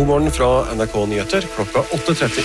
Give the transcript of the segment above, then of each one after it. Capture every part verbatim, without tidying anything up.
God morgen fra N R K Nyheter, klokka åtte tretti.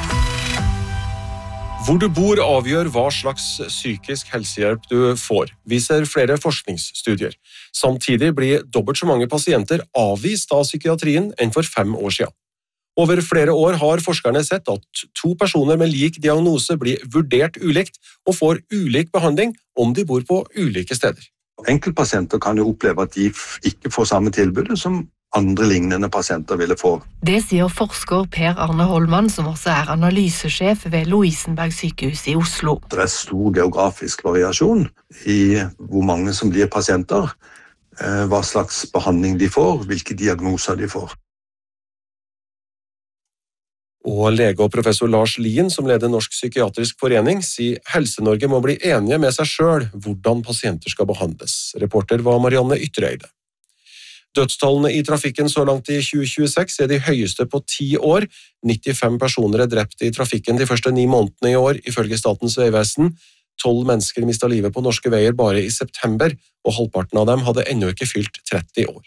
Hvor du bor avgjør hva slags psykisk helsehjelp du får, viser flere forskningsstudier. Samtidig blir dobbelt så mange pasienter avvist av psykiatrien enn for fem år siden. Over flere år har forskerne sett at to personer med lik diagnose blir vurdert ulikt og får ulik behandling om de bor på ulike steder. Enkeltpasienter kan jo oppleve at de ikke får samme tilbudet som andre lignende pasienter ville få. Det sier forsker Per Arne Holman, som også er analysesjef ved Lovisenberg sykehus i Oslo. Det er stor geografisk variasjon i hvor mange som blir pasienter, hva slags behandling de får, hvilke diagnoser de får. Og lege og professor Lars Lien, som leder Norsk psykiatrisk forening, sier Helse-Norge må bli enige med seg selv hvordan pasienter skal behandles. Reporter var Marianne Ytterøyde. Dødstallene i trafikken så langt i tjue tjueseks er de høyeste på ti år. nittifem personer er drept i trafikken de første ni månedene i år, ifølge Statens vegvesen. tolv mennesker mistet livet på norske veier bare i september, og halvparten av dem hadde ennå ikke fylt tretti år.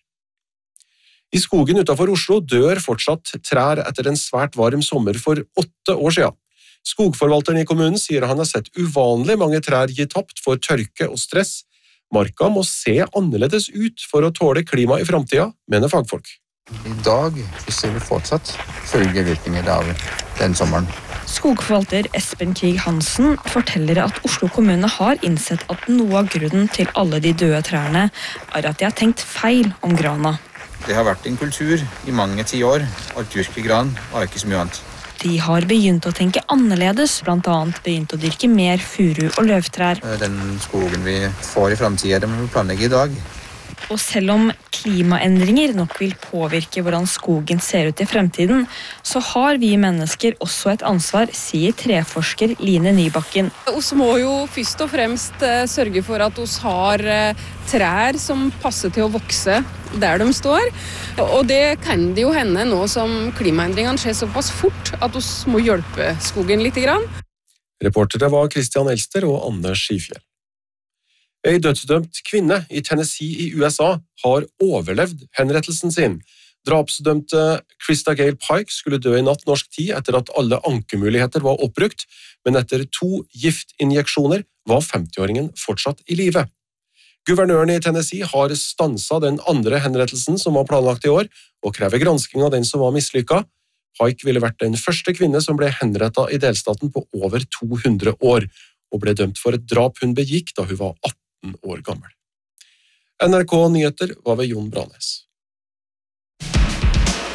I skogen utenfor Oslo dør fortsatt trær etter en svært varm sommer for åtte år siden. Skogforvalteren i kommunen sier han har sett uvanlig mange trær gi tapt for tørke og stress. Marka må se annerledes ut for å tåle klima i fremtiden, mener fagfolk. I dag ser vi fortsatt følgevirkninger av den sommeren. Skogforvalter Espen Krig Hansen forteller at Oslo kommune har innsett at noe av grunnen til alle de døde trærne er at de har tenkt feil om grana. Det har vært en kultur i mange ti år, å dyrke gran og ikke så mye annet. De har begynt å tenke annerledes, blant annet begynt å dyrke mer furu og løvtrær. Den skogen vi får i fremtiden, det må vi planlegge i dag. Og selv om klimaendringer nok vil påvirke hvordan skogen ser ut i fremtiden, så har vi mennesker også et ansvar, sier treforsker Line Nybakken. Vi må jo først og fremst sørge for at vi har trær som passer til å vokse der de står. Og det kan det jo hende nå som klimaendringene skjer såpass fort at vi må hjelpe skogen litt. Reportere var Christian Elster og Anne Skifjell. En dødsdømt kvinne i Tennessee i U S A har overlevd henrettelsen sin. Drapsdømte Krista Gale Pike skulle dø i natt norsk tid etter at alle ankemuligheter var oppbrukt, men etter to giftinjeksjoner var femtiåringen fortsatt i live. Guvernøren i Tennessee har stanset den andre henrettelsen som var planlagt i år, og krever gransking av den som var mislykket. Pike ville vært den første kvinne som ble henrettet i delstaten på over to hundre år, og ble dømt for et drap hun begikk da hun var atten år gammel. N R K Nyheter var ved Jon Branes.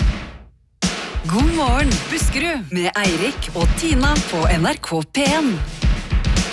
God morgen, Buskerud, med Eirik og Tina på N R K P en.